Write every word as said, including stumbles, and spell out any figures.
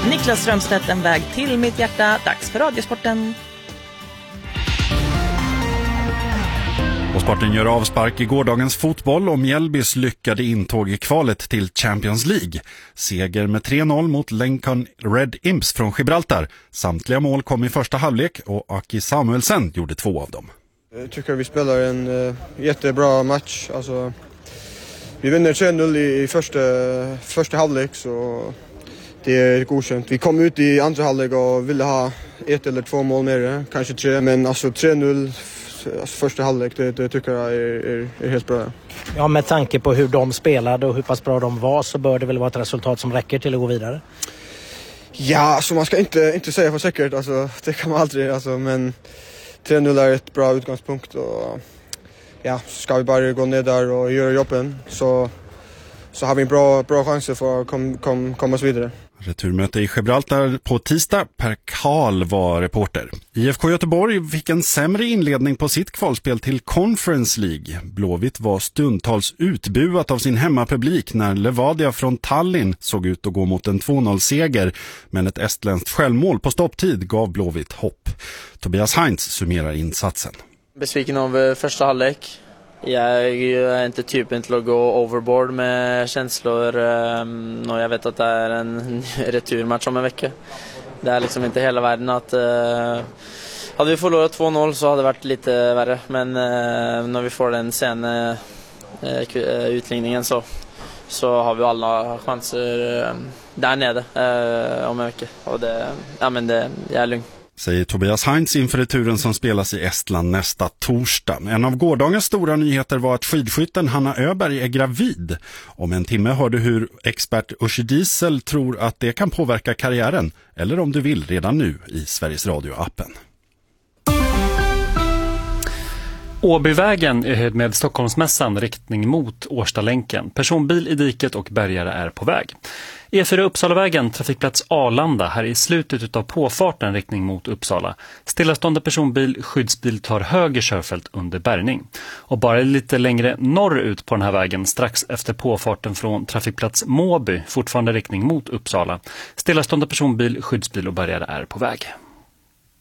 Niklas Strömstedt, En väg till mitt hjärta. Dags för Radiosporten. Och sporten gör avspark i gårdagens fotboll och Mjällbys lyckade intåg i kvalet till Champions League. Seger med tre noll mot Lincoln Red Imps från Gibraltar. Samtliga mål kom i första halvlek och Aki Samuelsen gjorde två av dem. Jag tycker vi spelar en uh, jättebra match. Alltså, vi vinner tre noll i, i första, första halvlek, så det är godkänt. Vi kom ut i andra halvlek och ville ha ett eller två mål mer, kanske tre. Men alltså tre noll alltså, första halvlek, det, det tycker jag är, är, är helt bra. Ja, med tanke på hur de spelade och hur pass bra de var, så bör det väl vara ett resultat som räcker till att gå vidare? Ja, alltså man ska inte, inte säga för säkert. Alltså, det kan man aldrig. Alltså, men tre noll är ett bra utgångspunkt. Och, ja, ska vi bara gå ner där och göra jobben, så, så har vi en bra, bra chanser för att kom, kom, komma oss vidare. Returmöte i Gibraltar på tisdag. Per Karl var reporter. I F K Göteborg fick en sämre inledning på sitt kvalspel till Conference League. Blåvitt var stundtals utbuat av sin hemmapublik när Levadia från Tallinn såg ut att gå mot en två noll-seger. Men ett estländskt självmål på stopptid gav Blåvitt hopp. Tobias Heinz summerar insatsen. Besviken av första halvlek. Jag är inte typen till att gå overboard med känslor um, och jag vet att det är en returmatch om en vecka. Det är liksom inte hela världen att uh, hade vi förlorat två noll så hade det varit lite värre, men uh, när vi får den sen uh, uh, utligningen så så har vi alla chanser uh, där nere uh, om en vecka, och det ja men det jag är lugn. Säger Tobias Heinz inför returen som spelas i Estland nästa torsdag. En av gårdagens stora nyheter var att skidskytten Hanna Öberg är gravid. Om en timme hör du hur expert Uschi Diesel tror att det kan påverka karriären, eller om du vill redan nu i Sveriges Radio-appen. Åbyvägen är höjd med Stockholmsmässan riktning mot Årstalänken. Personbil i diket och bärgare är på väg. E fyra Uppsalavägen, trafikplats Arlanda, här i slutet av påfarten riktning mot Uppsala. Stillastående personbil, skyddsbil tar höger körfält under bärgning. Och bara lite längre norrut på den här vägen, strax efter påfarten från trafikplats Måby, fortfarande riktning mot Uppsala. Stillastående personbil, skyddsbil och bärgare är på väg.